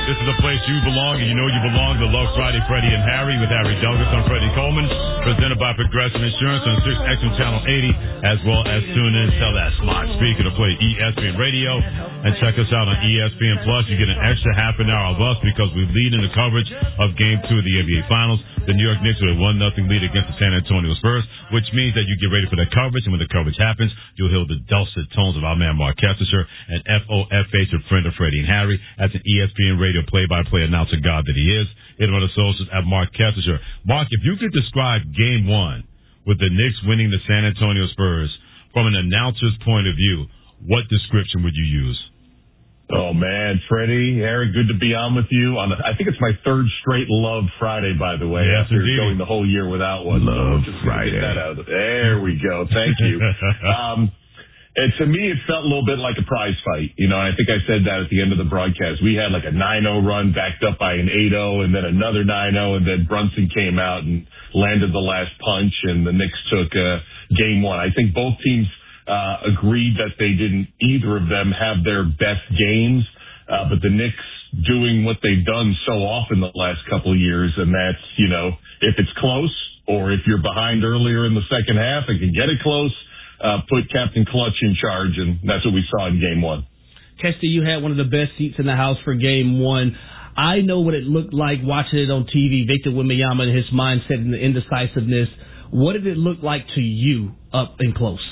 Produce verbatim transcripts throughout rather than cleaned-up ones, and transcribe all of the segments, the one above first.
This is the place you belong, and you know you belong to Love Friday, Freddie and Harry with Harry Douglas. I'm Freddie Coleman, presented by Progressive Insurance on six X M Channel eighty, as well as tune in, tell that smart speaker to play E S P N Radio, and check us out on E S P N Plus. You get an extra half an hour of us because we lead in the coverage of Game two of the N B A Finals. The New York Knicks with a one nothing lead against the San Antonio Spurs, which means that you get ready for the coverage, and when the coverage happens, you'll hear the dulcet tones of our man Mark Kestecher and F O F H, a friend of Freddie and Harry, as an E S P N Radio play-by-play announcer god that he is. Hit him on the socials at Mark Kestecher. Mark, if you could describe Game one with the Knicks winning the San Antonio Spurs from an announcer's point of view, what description would you use? Oh, man, Freddie, Harry, good to be on with you. On the, I think it's my third straight Love Friday, by the way, yes, after indeed. going the whole year without one. Love so just Friday. Get that out of the, there we go. Thank you. um, and to me, it felt a little bit like a prize fight. You know, I think I said that at the end of the broadcast. We had like a nine oh run backed up by an eight oh and then another nine oh, and then Brunson came out and landed the last punch, and the Knicks took uh, game one. I think both teams Uh, agreed that they didn't, either of them, have their best games, uh, but the Knicks doing what they've done so often the last couple of years, and that's, you know, if it's close or if you're behind earlier in the second half and can get it close, uh, put Captain Clutch in charge, and that's what we saw in game one. Kester, you had one of the best seats in the house for game one. I know what it looked like watching it on T V, Victor Wembanyama and his mindset and the indecisiveness. What did it look like to you up and close?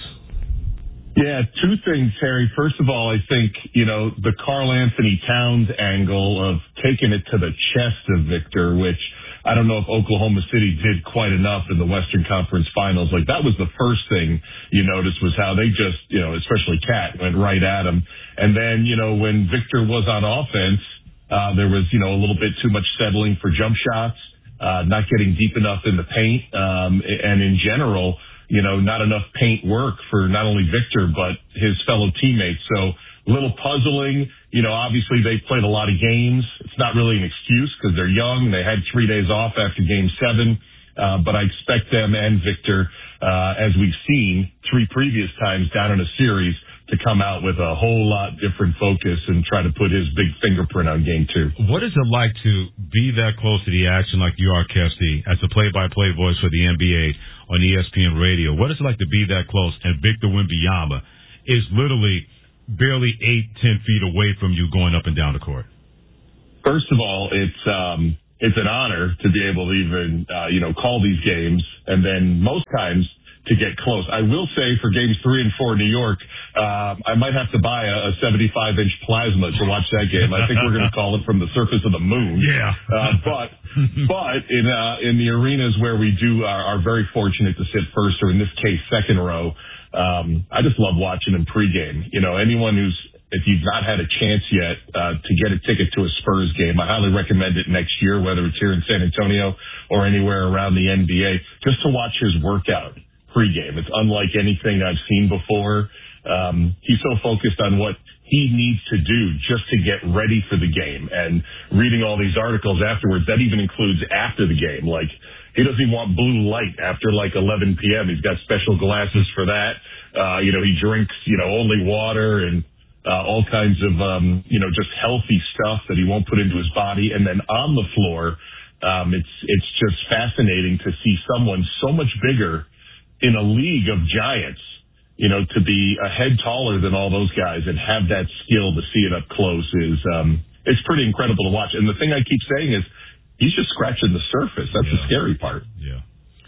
Yeah, two things, Harry. First of all, I think, you know, the Karl Anthony Towns angle of taking it to the chest of Victor, which I don't know if Oklahoma City did quite enough in the Western Conference Finals. Like, that was the first thing you noticed, was how they just, you know, especially Cat, went right at him. And then, you know, when Victor was on offense, uh, there was, you know, a little bit too much settling for jump shots, uh, not getting deep enough in the paint, um, and in general, you know, not enough paint work for not only Victor, but his fellow teammates. So a little puzzling. You know, obviously they played a lot of games. It's not really an excuse because they're young. They had three days off after game seven. Uh, but I expect them and Victor, uh, as we've seen three previous times down in a series, to come out with a whole lot different focus and try to put his big fingerprint on game two. What is it like to be that close to the action like you are, Kesty, as the play-by-play voice for the N B A on E S P N Radio? What is it like to be that close? And Victor Wembanyama is literally barely eight, ten feet away from you going up and down the court. First of all, it's um, it's an honor to be able to even, uh, you know, call these games, and then most times to get close. I will say for games three and four in New York, uh, I might have to buy a, a seventy-five inch plasma to watch that game. I think we're going to call it From the Surface of the Moon. Yeah. Uh, but but in uh, in the arenas where we do are, are very fortunate to sit first, or in this case, second row, um, I just love watching them pregame. You know, anyone who's, if you've not had a chance yet uh, to get a ticket to a Spurs game, I highly recommend it next year, whether it's here in San Antonio or anywhere around the N B A, just to watch his workout pregame. It's unlike anything I've seen before. Um, he's so focused on what he needs to do just to get ready for the game, and reading all these articles afterwards, that even includes after the game. Like, he doesn't even want blue light after like eleven p.m. He's got special glasses for that. Uh, you know, he drinks, you know, only water and uh, all kinds of, um, you know, just healthy stuff that he won't put into his body. And then on the floor, um, it's, it's just fascinating to see someone so much bigger in a league of giants, you know, to be a head taller than all those guys and have that skill to see it up close is, um, it's pretty incredible to watch. And the thing I keep saying is he's just scratching the surface. That's yeah. the scary part. Yeah.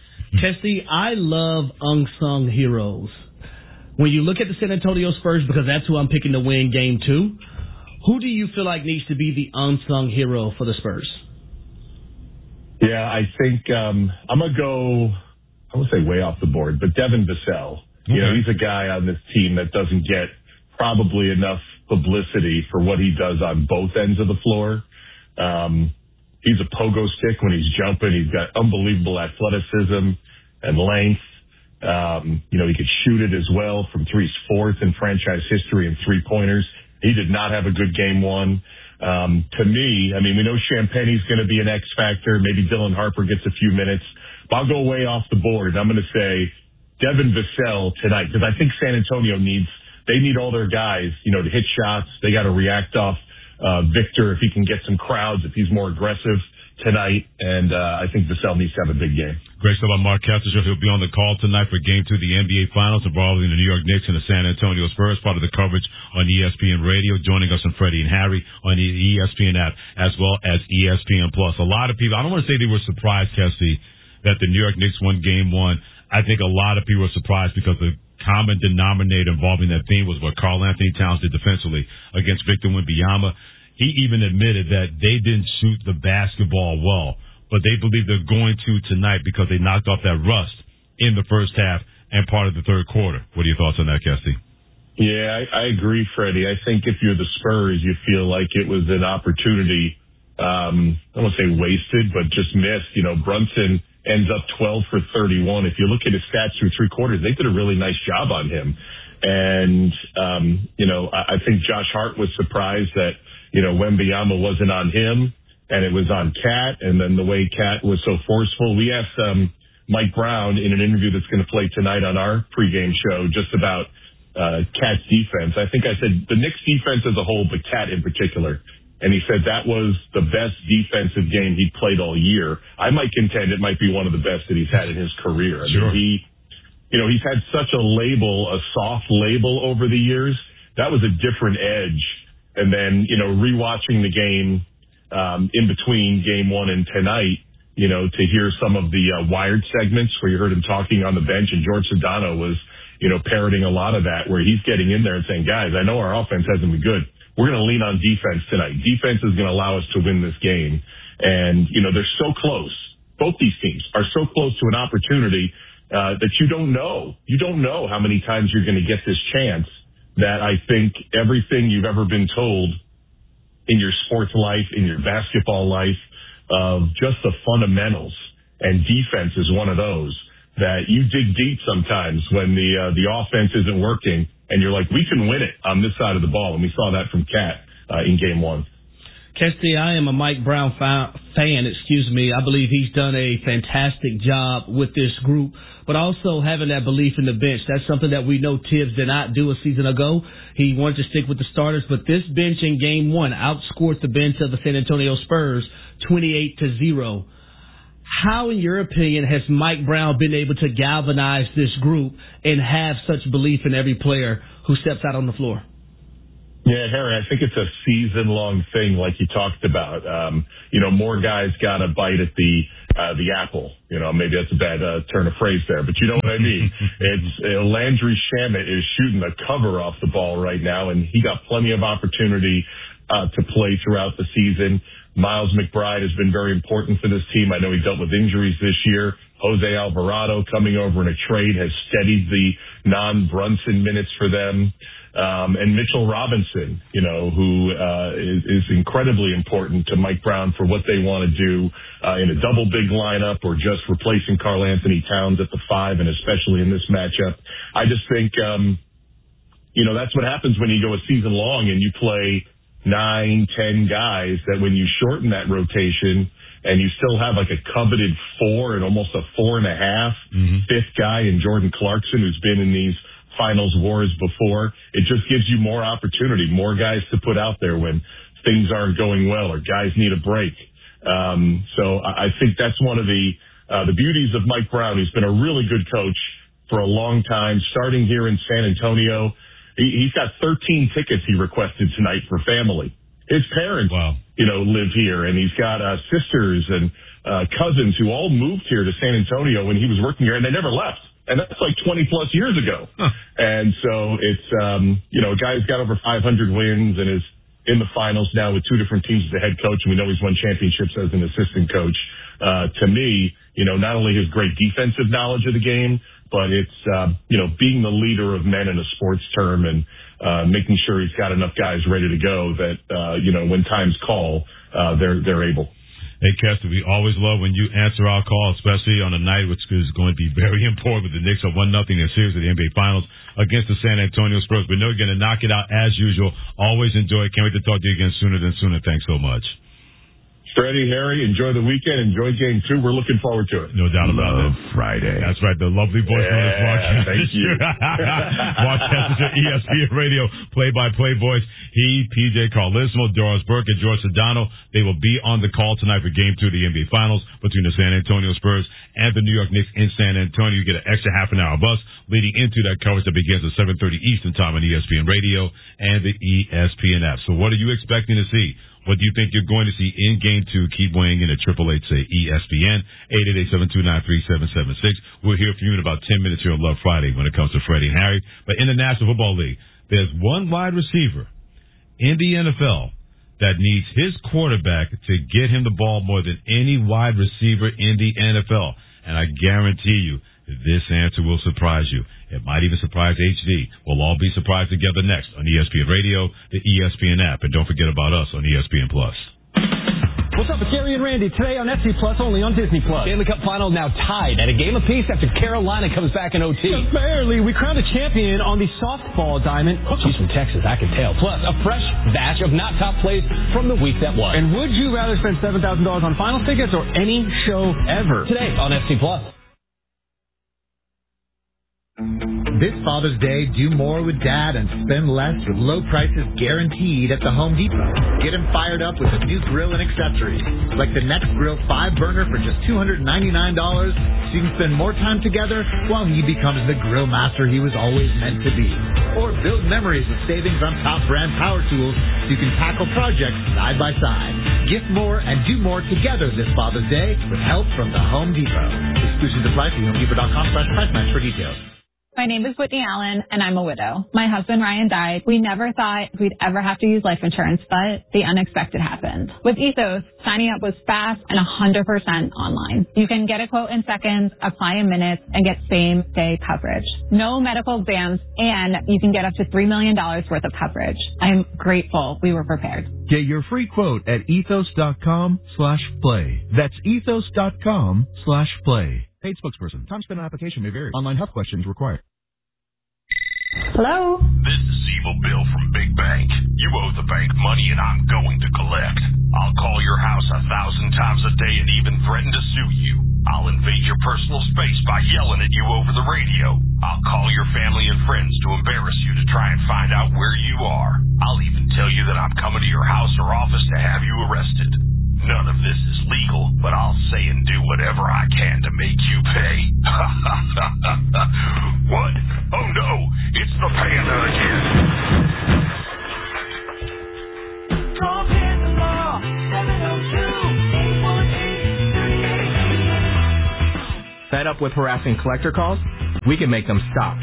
Kesty, I love unsung heroes. When you look at the San Antonio Spurs, because that's who I'm picking to win game two, who do you feel like needs to be the unsung hero for the Spurs? Yeah, I think, um, I'm going to go, I won't say way off the board, but Devin Vassell. Okay. You know, he's a guy on this team that doesn't get probably enough publicity for what he does on both ends of the floor. Um, he's a pogo stick when he's jumping. He's got unbelievable athleticism and length. Um, you know, he could shoot it as well from three. He's fourth in franchise history in three-pointers. He did not have a good game one. Um, to me, I mean, we know Champagne's going to be an X factor. Maybe Dylan Harper gets a few minutes. I'll go way off the board. I'm going to say Devin Vassell tonight, because I think San Antonio needs, they need all their guys, you know, to hit shots. They got to react off uh, Victor, if he can get some crowds, if he's more aggressive tonight. And uh, I think Vassell needs to have a big game. Great stuff about Mark Kestecher. He'll be on the call tonight for Game two of the N B A Finals involving the New York Knicks and the San Antonio Spurs, part of the coverage on E S P N Radio, joining us on Freddie and Harry on the E S P N app as well as E S P N Plus. A lot of people, I don't want to say they were surprised, Kesty, that the New York Knicks won Game one. I think a lot of people were surprised because the common denominator involving that theme was what Karl Anthony Towns did defensively against Victor Wembanyama. He even admitted that they didn't shoot the basketball well, but they believe they're going to tonight because they knocked off that rust in the first half and part of the third quarter. What are your thoughts on that, Kesty? Yeah, I, I agree, Freddie. I think if you're the Spurs, you feel like it was an opportunity, um, I don't want to say wasted, but just missed. You know, Brunson ends up twelve for thirty-one. If you look at his stats through three quarters, they did a really nice job on him. And, um, you know, I, I think Josh Hart was surprised that, you know, Wembanyama wasn't on him and it was on Cat. And then the way Cat was so forceful, we asked um, Mike Brown in an interview that's going to play tonight on our pregame show just about uh, Cat's defense. I think I said the Knicks defense as a whole, but Cat in particular. And he said that was the best defensive game he'd played all year. I might contend it might be one of the best that he's had in his career. I sure. mean, he, you know, he's had such a label, a soft label over the years. That was a different edge. And then, you know, rewatching the game um, in between game one and tonight, you know, to hear some of the uh, Wired segments where you heard him talking on the bench, and George Sedano was, you know, parroting a lot of that, where he's getting in there and saying, guys, I know our offense hasn't been good. We're going to lean on defense tonight. Defense is going to allow us to win this game. And, you know, they're so close. Both these teams are so close to an opportunity uh, that you don't know. You don't know how many times you're going to get this chance, that I think everything you've ever been told in your sports life, in your basketball life, of just the fundamentals, and defense is one of those, that you dig deep sometimes when the uh, the offense isn't working, and you're like, we can win it on this side of the ball. And we saw that from Cat uh, in game one. Kesty, I am a Mike Brown fa- fan, excuse me. I believe he's done a fantastic job with this group, but also having that belief in the bench. That's something that we know Tibbs did not do a season ago. He wanted to stick with the starters, but this bench in game one outscored the bench of the San Antonio Spurs twenty-eight to zero. How, in your opinion, has Mike Brown been able to galvanize this group and have such belief in every player who steps out on the floor? Yeah, Harry, I think it's a season-long thing, like you talked about. Um, you know, more guys got a bite at the uh, the apple. You know, maybe that's a bad uh, turn of phrase there, but you know what I mean. It's uh, Landry Shamet is shooting the cover off the ball right now, and he got plenty of opportunity uh, to play throughout the season. Miles McBride has been very important for this team. I know he dealt with injuries this year. Jose Alvarado coming over in a trade has steadied the non-Brunson minutes for them. Um, and Mitchell Robinson, you know, who uh, is, is incredibly important to Mike Brown for what they want to do uh, in a double big lineup, or just replacing Karl Anthony Towns at the five, and especially in this matchup. I just think, um, you know, that's what happens when you go a season long and you play nine, ten guys, that when you shorten that rotation and you still have like a coveted four and almost a four and a half mm-hmm. fifth guy in Jordan Clarkson, who's been in these finals wars before, it just gives you more opportunity, more guys to put out there when things aren't going well or guys need a break. Um, so I think that's one of the uh, the beauties of Mike Brown. He's been a really good coach for a long time, starting here in San Antonio. He, he's got thirteen tickets he requested tonight for family. His parents, wow. you know, live here, and he's got uh, sisters and uh, cousins who all moved here to San Antonio when he was working here, and they never left. And that's like twenty plus years ago. Huh. And so it's, um, you know, a guy who's got over five hundred wins and is in the finals now with two different teams as a head coach. And we know he's won championships as an assistant coach. Uh, to me, you know, not only his great defensive knowledge of the game, but it's, uh, you know, being the leader of men in a sports term, and uh, making sure he's got enough guys ready to go that, uh, you know, when times call, uh, they're, they're able. Hey, Kester, we always love when you answer our call, especially on a night which is going to be very important with the Knicks are one nothing in a series of the N B A Finals against the San Antonio Spurs. We know you're going to knock it out as usual. Always enjoy it. Can't wait to talk to you again sooner than sooner. Thanks so much. Freddie, Harry, enjoy the weekend. Enjoy game two. We're looking forward to it. No doubt about Love it. Friday. That's right. The lovely voice yeah, on this broadcast. Thank you. Broadcast at E S P N Radio, play-by-play voice. He, P J Carlismo, Doris Burke, and George Sedano. They will be on the call tonight for game two of the N B A Finals between the San Antonio Spurs and the New York Knicks in San Antonio. You get an extra half an hour of us leading into that coverage that begins at seven thirty Eastern Time on E S P N Radio and the E S P N app. So what are you expecting to see? What do you think you're going to see in Game two? Keep weighing in at triple eight say E S P N, eight eight eight, seven two nine, three seven seven six. We'll hear from you in about ten minutes here on Love Friday when it comes to Freddie and Harry. But in the National Football League, there's one wide receiver in the N F L that needs his quarterback to get him the ball more than any wide receiver in the N F L. And I guarantee you, this answer will surprise you. It might even surprise H D. We'll all be surprised together next on E S P N Radio, the E S P N app, and don't forget about us on E S P N Plus. What's up, it's Gary and Randy today on F C Plus, only on Disney Plus. Stanley Cup final now tied at a game apiece after Carolina comes back in O T. Just barely. We crowned a champion on the softball diamond. She's from Texas, I can tell. Plus, a fresh batch of not top plays from the week that was. And would you rather spend seven thousand dollars on final tickets or any show ever? Today on F C Plus. This Father's Day, do more with Dad and spend less with low prices guaranteed at the Home Depot. Get him fired up with a new grill and accessories, like the Next Grill five burner for just two hundred ninety-nine dollars, so you can spend more time together while he becomes the grill master he was always meant to be. Or build memories with savings on top brand power tools so you can tackle projects side by side. Gift more and do more together this Father's Day with help from the Home Depot. Exclusions apply. See homedepot.com slash price match for details. My name is Whitney Allen, and I'm a widow. My husband, Ryan, died. We never thought we'd ever have to use life insurance, but the unexpected happened. With Ethos, signing up was fast and one hundred percent online. You can get a quote in seconds, apply in minutes, and get same-day coverage. No medical exams, and you can get up to three million dollars worth of coverage. I'm grateful we were prepared. Get your free quote at ethos.com slash play. That's ethos.com slash play. Paid spokesperson. Time spent on application may vary. Online health questions required. Hello? This is Evil Bill from Big Bank. You owe the bank money and I'm going to collect. I'll call your house a thousand times a day and even threaten to sue you. I'll invade your personal space by yelling at you over the radio. I'll call your family and friends to embarrass you to try and find out where you are. I'll even tell you that I'm coming to your house or office to have you arrested. None of this is legal, but I'll say and do whatever I can to make you pay. What? Oh no, it's the panda again. Call Panda Law, seven oh two, eight one eight, three eight eight. Fed up with harassing collector calls? We can make them stop.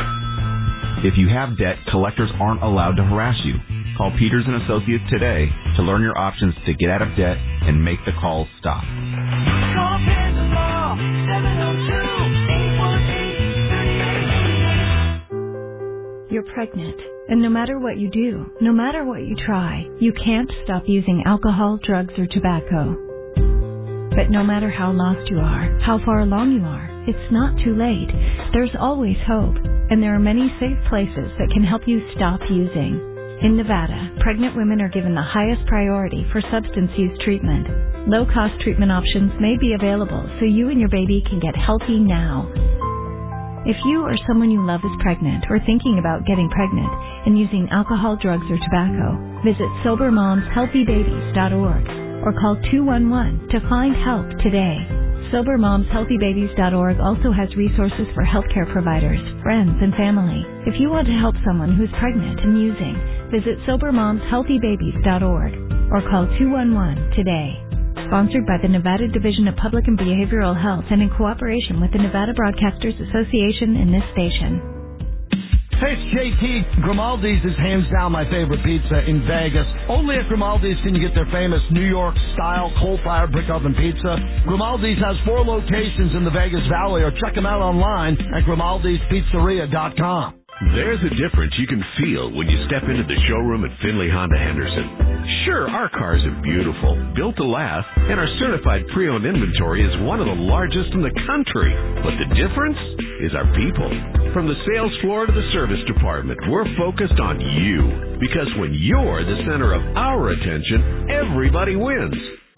If you have debt, collectors aren't allowed to harass you. Call Peters and Associates today to learn your options to get out of debt and make the calls stop. Call Panda Law, seven oh two, eight one eight, three eight eight. You're pregnant, and no matter what you do, no matter what you try, you can't stop using alcohol, drugs, or tobacco. But no matter how lost you are, how far along you are, it's not too late. There's always hope, and there are many safe places that can help you stop using. In Nevada, pregnant women are given the highest priority for substance use treatment. Low-cost treatment options may be available so you and your baby can get healthy now. If you or someone you love is pregnant or thinking about getting pregnant and using alcohol, drugs, or tobacco, visit sober moms healthy babies dot org or call two one one to find help today. sober moms healthy babies dot org also has resources for healthcare providers, friends, and family. If you want to help someone who's pregnant and using, visit sober moms healthy babies dot org or call two one one today. Sponsored by the Nevada Division of Public and Behavioral Health and in cooperation with the Nevada Broadcasters Association and this station. Hey, it's J T. Grimaldi's is hands down my favorite pizza in Vegas. Only at Grimaldi's can you get their famous New York-style coal-fired brick oven pizza. Grimaldi's has four locations in the Vegas Valley, or check them out online at grimaldis pizzeria dot com. There's a difference you can feel when you step into the showroom at Finley Honda Henderson. Sure, our cars are beautiful, built to last, and our certified pre-owned inventory is one of the largest in the country. But the difference is our people. From the sales floor to the service department, we're focused on you. Because when you're the center of our attention, everybody wins.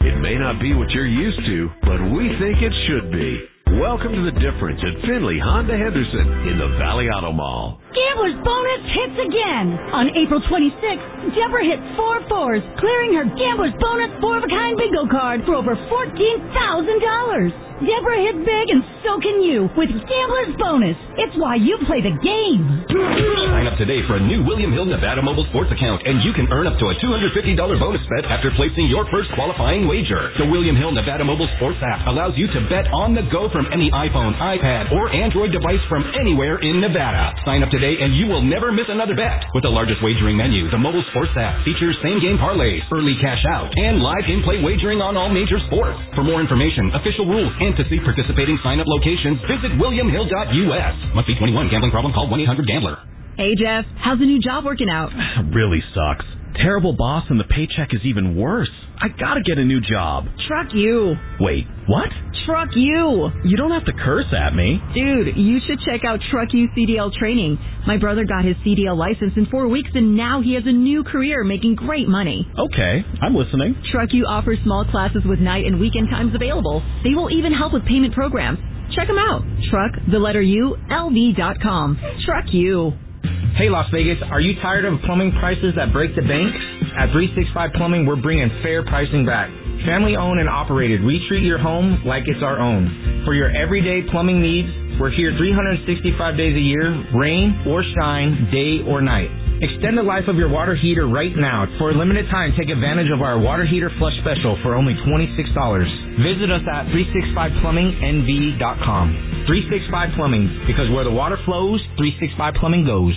It may not be what you're used to, but we think it should be. Welcome to The Difference at Finley Honda Henderson in the Valley Auto Mall. Gambler's Bonus hits again. On April twenty-sixth, Deborah hit four fours, clearing her Gambler's Bonus four-of-a-kind bingo card for over fourteen thousand dollars. Deborah hit big, and so can you with Gambler's Bonus. It's why you play the game. Sign up today for a new William Hill Nevada Mobile Sports account, and you can earn up to a two hundred fifty dollars bonus bet after placing your first qualifying wager. The William Hill Nevada Mobile Sports app allows you to bet on the go from any iPhone, iPad, or Android device from anywhere in Nevada. Sign up today, and you will never miss another bet. With the largest wagering menu, the Mobile Sports app features same-game parlays, early cash out, and live in-play wagering on all major sports. For more information, official rules, and to see participating sign-up locations, visit william hill dot u s. Must be twenty-one. Gambling problem? Call one eight hundred gambler. Hey, Jeff. How's the new job working out? Really sucks. Terrible boss, and the paycheck is even worse. I gotta get a new job. Truck you. Wait, what? Truck you. You don't have to curse at me. Dude, you should check out Truck You C D L training. My brother got his C D L license in four weeks, and now he has a new career making great money. Okay, I'm listening. Truck You offers small classes with night and weekend times available. They will even help with payment programs. Check them out. Truck, the letter U, L V dot com. Truck You. Hey, Las Vegas, are you tired of plumbing prices that break the bank? At three sixty-five Plumbing, we're bringing fair pricing back. Family owned and operated, we treat your home like it's our own. For your everyday plumbing needs, we're here three hundred sixty-five days a year, rain or shine, day or night. Extend the life of your water heater right now. For a limited time, take advantage of our water heater flush special for only twenty-six dollars. Visit us at three sixty-five plumbing n v dot com. three sixty-five Plumbing, because where the water flows, three sixty-five Plumbing goes.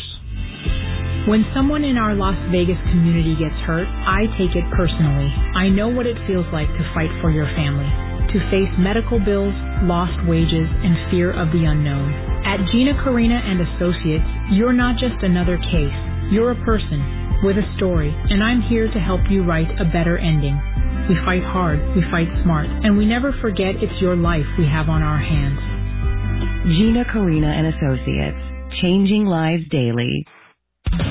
When someone in our Las Vegas community gets hurt, I take it personally. I know what it feels like to fight for your family, to face medical bills, lost wages, and fear of the unknown. At Gina Carina and Associates, you're not just another case. You're a person with a story, and I'm here to help you write a better ending. We fight hard, we fight smart, and we never forget it's your life we have on our hands. Gina Carina and Associates, changing lives daily.